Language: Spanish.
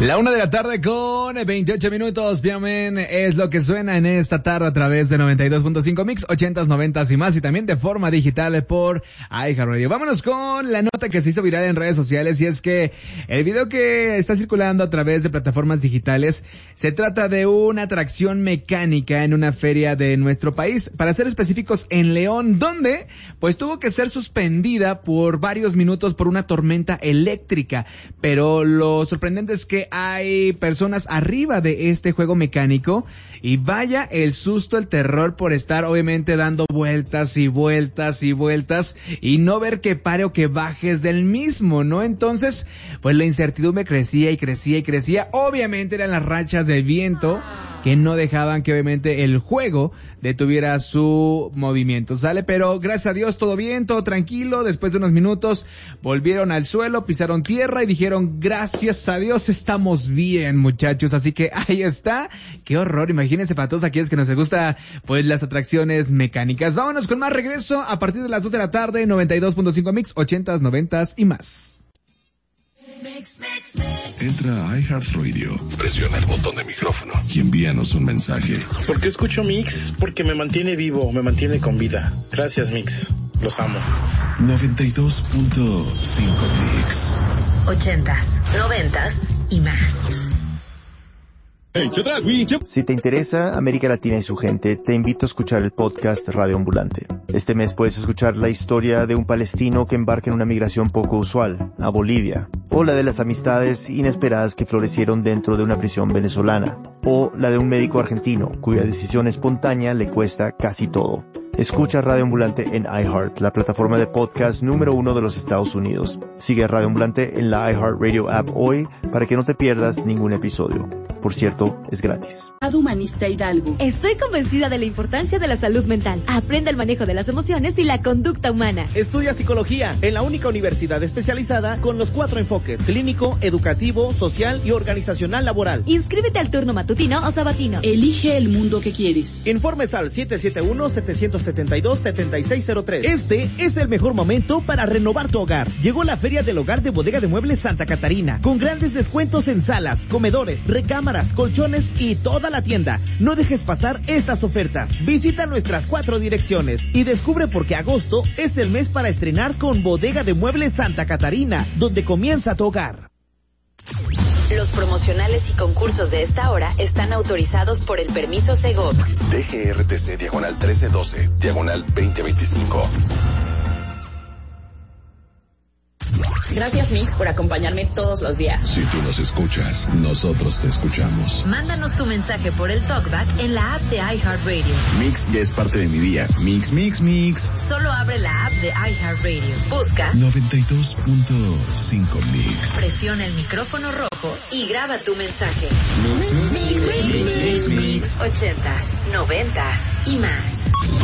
La 1:00 con 28 minutos, Piamen, es lo que suena en esta tarde a través de 92.5 Mix, 80s, 90s y más, y también de forma digital por iHeartRadio. Vámonos con la nota que se hizo viral en redes sociales, y es que el video que está circulando a través de plataformas digitales se trata de una atracción mecánica en una feria de nuestro país, para ser específicos en León, donde pues tuvo que ser suspendida por varios minutos por una tormenta eléctrica. Pero lo sorprendente es que hay personas arriba de este juego mecánico, y vaya el susto, el terror por estar obviamente dando vueltas y vueltas y vueltas y no ver que pare o que bajes del mismo, ¿no? Entonces, pues la incertidumbre crecía y crecía y crecía. Obviamente eran las rachas de viento que no dejaban que obviamente el juego detuviera su movimiento, ¿sale? Pero gracias a Dios todo bien, todo tranquilo. Después de unos minutos volvieron al suelo, pisaron tierra y dijeron: gracias a Dios estamos bien, muchachos. Así que ahí está. Qué horror, imagínense para todos aquellos que nos gusta pues las atracciones mecánicas. Vámonos con más regreso a partir de las 2 de la tarde, 92.5 Mix, 80s, 90s y más. Entra a iHeartRadio, presiona el botón de micrófono y envíanos un mensaje. ¿Por qué escucho Mix? Porque me mantiene vivo, me mantiene con vida. Gracias, Mix. Los amo. 92.5 Mix. 80s, 90s y más. Si te interesa América Latina y su gente, te invito a escuchar el podcast Radio Ambulante. Este mes puedes escuchar la historia de un palestino que embarca en una migración poco usual, a Bolivia, o la de las amistades inesperadas que florecieron dentro de una prisión venezolana, o la de un médico argentino cuya decisión espontánea le cuesta casi todo. Escucha Radio Ambulante en iHeart, la plataforma de podcast número 1 de los Estados Unidos. Sigue Radio Ambulante en la iHeartRadio app hoy para que no te pierdas ningún episodio. Por cierto, es gratis. Humanista Hidalgo. Estoy convencida de la importancia de la salud mental. Aprende el manejo de las emociones y la conducta humana. Estudia psicología en la única universidad especializada con los 4 enfoques: clínico, educativo, social y organizacional laboral. Inscríbete al turno matutino o sabatino. Elige el mundo que quieres. Informes al 771-772-7603. Este es el mejor momento para renovar tu hogar. Llegó la Feria del Hogar de Bodega de Muebles Santa Catarina, con grandes descuentos en salas, comedores, recámaras, colchones y toda la tienda. No dejes pasar estas ofertas. Visita nuestras 4 direcciones y descubre por qué agosto es el mes para estrenar con Bodega de Muebles Santa Catarina, donde comienza tu hogar. Los promocionales y concursos de esta hora están autorizados por el permiso Segov. DGRTC /1312 /2025. Gracias, Mix, por acompañarme todos los días. Si tú nos escuchas, nosotros te escuchamos. Mándanos tu mensaje por el TalkBack en la app de iHeartRadio. Mix ya es parte de mi día. Mix, mix, mix. Solo abre la app de iHeartRadio. Busca 92.5 Mix. Presiona el micrófono rojo y graba tu mensaje. Mix, mix, mix, mix, mix, mix. 80s, 90s y más.